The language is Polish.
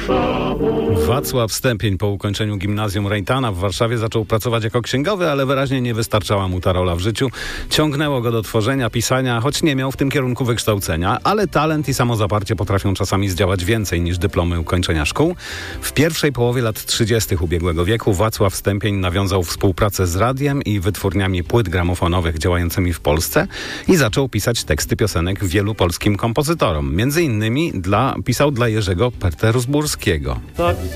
Wacław Stępień po ukończeniu gimnazjum Rejtana w Warszawie zaczął pracować jako księgowy, ale wyraźnie nie wystarczała mu ta rola w życiu. Ciągnęło go do tworzenia, pisania, choć nie miał w tym kierunku wykształcenia, ale talent i samozaparcie potrafią czasami zdziałać więcej niż dyplomy ukończenia szkół. W pierwszej połowie lat 30. ubiegłego wieku Wacław Stępień nawiązał współpracę z radiem i wytwórniami płyt gramofonowych działającymi w Polsce i zaczął pisać teksty piosenek wielu polskim kompozytorom. Między innymi pisał dla Jerzego Petersburskiego. Tak